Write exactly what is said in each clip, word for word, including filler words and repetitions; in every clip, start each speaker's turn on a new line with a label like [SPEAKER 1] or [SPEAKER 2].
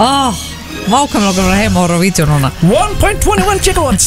[SPEAKER 1] oh, vákamlega okkur að heima og horfa á vídeo núna.
[SPEAKER 2] one point two one gigawatts.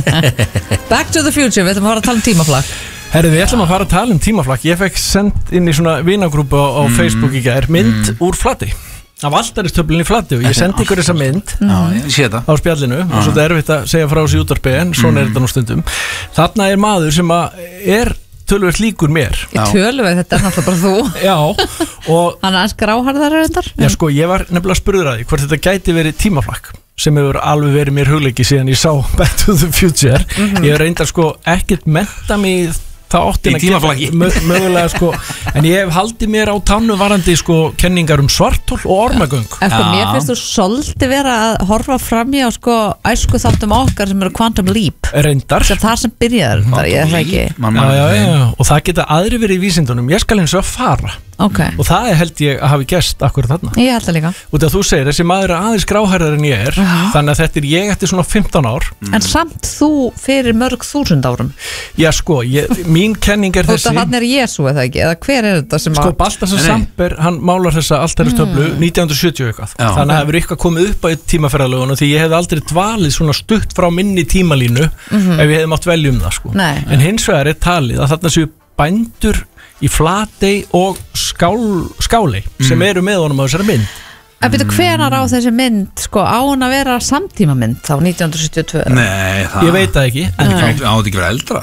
[SPEAKER 1] Back to the future, við ætlum að fara að tala um tímaflakk.
[SPEAKER 2] Herri, við ætlum að fara að tala um tímaflakk. Ég fekk sendt inn í svona vinagrúpu á, á mm. Facebook í gær mynd mm. úr Flatey. Af altaristöflin í Flatey og ég sendi ykkur þessa mynd
[SPEAKER 3] mm.
[SPEAKER 2] á spjallinu mm. og svo þetta er erfitt að segja frá þessu útvarpi en svona mm. er þetta nú stundum. Þarna er maður sem að er tölvöld líkur mér.
[SPEAKER 1] Ég tölvöld, þetta er náttúrulega bara þú.
[SPEAKER 2] Já, og
[SPEAKER 1] hann er aðeins gráharðar reyndar.
[SPEAKER 2] Já, sko, ég var nefnilega spurður að því hvort þetta gæti verið tímaflakk sem hefur alveg verið mér hugleiki síðan ég sá Back to the Future. Mm-hmm. Ég hef reyndar sko ekkert menta mig það áttin að geta mögulega sko, en ég hef haldið mér á tannu varandi sko kenningar um svarthol og ormagöng.
[SPEAKER 1] En sko, mér finnst þú svolítið vera að horfa fram í á sko æsku þáttum okkar sem eru Quantum Leap.
[SPEAKER 2] Reyndar.
[SPEAKER 1] Sem það sem byrjar, það ég er ekki.
[SPEAKER 2] Já, já, já, og það geta aðri verið í vísindunum, ég skal eins og að fara.
[SPEAKER 1] Okay.
[SPEAKER 2] Og það er held ég að hafi gest akkur þarna.
[SPEAKER 1] Ég held það líka.
[SPEAKER 2] Og þegar þú segir þessi maður er aðeins gráhærðar en ég er, uh-huh. þannig að þetta er ég eftir svona fimmtán ár.
[SPEAKER 1] En mm. samt þú fyrir mörg þúsund árum.
[SPEAKER 2] Já sko, ég, mín kenning er þessi.
[SPEAKER 1] Þú veist að hann er Jésu eða ekki, eða hver er þetta sem
[SPEAKER 2] sko, að... Sko Baltasar Samper, hann málar þessa altaristöflu mm. nítján hundruð sjötíu eitthvað. Já. Þannig að það hefur eitthvað komið upp á eitt tímaferðalögun og því ég hefði aldrei dvalið svona stutt frá minni tímalínu mm-hmm. ef ég hefði mátt velja um það sko.
[SPEAKER 1] Nei.
[SPEAKER 2] En hins vegar er talið að þarna séu bændur í Flatey og skál, Skáley mm. sem eru með honum á þessari mynd.
[SPEAKER 1] En byrju, hvenar á þessi mynd sko á hann að vera samtíma mynd þá nítján hundruð sjötíu og tvö?
[SPEAKER 3] Nei, það...
[SPEAKER 2] Ég veit það ekki.
[SPEAKER 3] En það átti ekki vera eldra.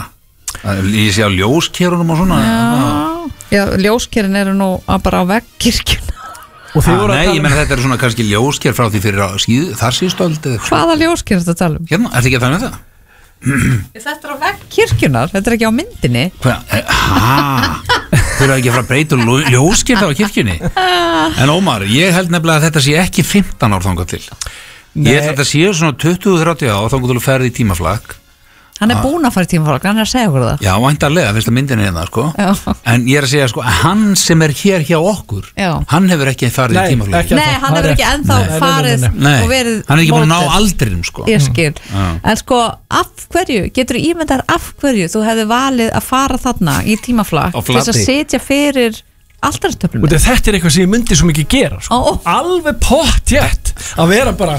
[SPEAKER 3] Ég sé á ljóskerunum og svona.
[SPEAKER 1] Já, já ljóskerin eru nú bara á veggkirkjuna.
[SPEAKER 2] Og þið voru
[SPEAKER 3] að tala... Nei, ég menna þetta eru svona kannski ljósker frá því fyrir síð, þar síðstöld.
[SPEAKER 1] Hvaða ljósker er þetta að tala um?
[SPEAKER 3] Hérna, ertu ekki að tala um það?
[SPEAKER 1] Þetta er á veggkirkjunar, þetta er ekki á myndinni.
[SPEAKER 3] Hvað? Hæ? Þú eru ekki að fara að breyta ljósker þá á kirkjunni. En Ómar, ég held nefnilega að þetta sé ekki fimmtán ár þangað til. Nei. Ég held að þetta sé svona tuttugu til þrjátíu ár þangað til að ferði í tímaflakk.
[SPEAKER 1] Hann er búinn að fara í tímaflakk, hann er að segja okkur það.
[SPEAKER 3] Já, væntanlega, fyrst að myndin er hérna sko. Já. En ég er að segja sko, hann sem er hér hjá okkur, Já. Hann hefur ekki farið nei, í tímaflakk.
[SPEAKER 1] Nei, hann hefur ekki ennþá nei. farið nei, nei, nei. og verið
[SPEAKER 3] hann er ekki búinn að ná aldrinum sko.
[SPEAKER 1] Ég skil. Mm. En sko, af hverju, getur þú ímyndar af hverju þú hefði valið að fara þarna í tímaflakk til þess að sitja fyrir altaristöflum?
[SPEAKER 2] Þetta er eitthvað sem ég myndi svo mikið gera sko.
[SPEAKER 1] oh, oh.
[SPEAKER 2] Alveg pottjætt að vera bara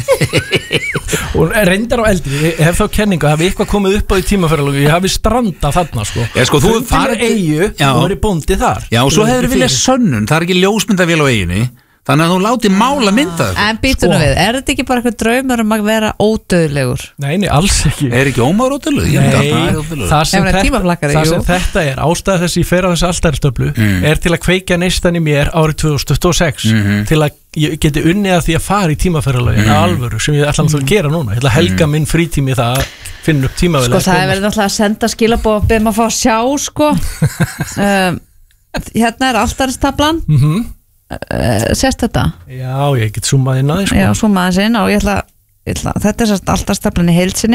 [SPEAKER 2] og reyndar á eldri ég hef þá kenningu að hafi eitthvað komið upp á því tímaferðalögu ég hafi strandað þarna sko,
[SPEAKER 3] ja, sko þú farið
[SPEAKER 2] eyju og verið bóndi þar.
[SPEAKER 3] Já og svo hefur viljað sönnun, það er ekki ljósmyndavél á eyjunni þannig að þú láti mála mynda það.
[SPEAKER 1] En býtum sko. Við, er þetta ekki bara eitthvað draumur um að vera ódöðlegur?
[SPEAKER 2] Nei, nei, alls ekki.
[SPEAKER 3] Er ekki Ómar ódöðlegur?
[SPEAKER 2] Nei, það sem, þetta, það sem þetta er ástæða þess að ég fer á þessu altaristöflu mm. er til að kveikja neistan í mér árið tvö þúsund tuttugu og sex mm-hmm. til að ég geti unnið að því að fara í tímaferðalögin mm. alvöru sem ég ætla að mm. gera núna. Ég ætla að helga minn frítími það að finna upp tímavél.
[SPEAKER 1] Sko það er verið náttúrulega að senda skilaboð og beðum að fá að sjá sko. um, hérna er altaristöflan.
[SPEAKER 2] Mhm.
[SPEAKER 1] Uh, sést þetta?
[SPEAKER 2] Já, ég get zoomað inn á því sko.
[SPEAKER 1] Já, zoomað inn og ég ætla, ég ætla þetta er alltaf staflan í heilsinni